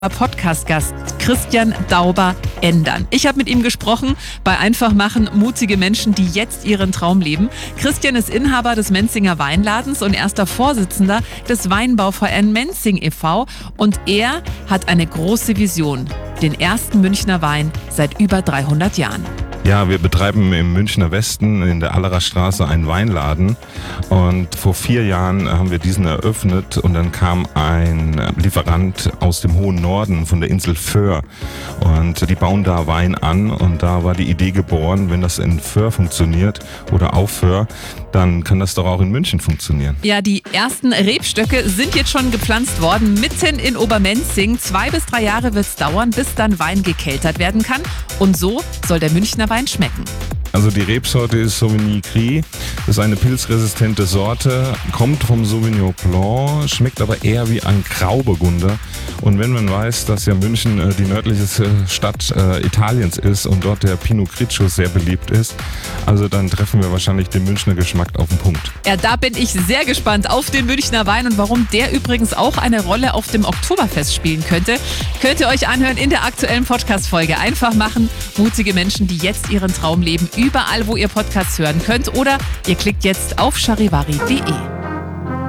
Podcast-Gast Christian Dauber-Endern. Ich habe mit ihm gesprochen bei Einfach machen, mutige Menschen, die jetzt ihren Traum leben. Christian ist Inhaber des Menzinger Weinladens und erster Vorsitzender des Weinbauverein Menzing e.V. Und er hat eine große Vision, den ersten Münchner Wein seit über 300 Jahren. Ja, wir betreiben im Münchner Westen in der Allerer Straße einen Weinladen und vor 4 Jahren haben wir diesen eröffnet und dann kam ein Lieferant aus dem hohen Norden von der Insel Föhr und die bauen da Wein an und da war die Idee geboren, wenn das in Föhr funktioniert oder auf Föhr, dann kann das doch auch in München funktionieren. Ja, die ersten Rebstöcke sind jetzt schon gepflanzt worden, mitten in Obermenzing. 2 bis 3 Jahre wird es dauern, bis dann Wein gekeltert werden kann. Und so soll der Münchner Wein schmecken. Also die Rebsorte ist Sauvignon Gris, das ist eine pilzresistente Sorte, kommt vom Sauvignon Blanc, schmeckt aber eher wie ein Grauburgunder. Und wenn man weiß, dass ja München die nördlichste Stadt Italiens ist und dort der Pinot Grigio sehr beliebt ist, also dann treffen wir wahrscheinlich den Münchner Geschmack auf den Punkt. Ja, da bin ich sehr gespannt auf den Münchner Wein und warum der übrigens auch eine Rolle auf dem Oktoberfest spielen könnte. Könnt ihr euch anhören in der aktuellen Podcast-Folge. Einfach machen, mutige Menschen, die jetzt ihren Traum leben. Überall, wo ihr Podcasts hören könnt oder ihr klickt jetzt auf charivari.de.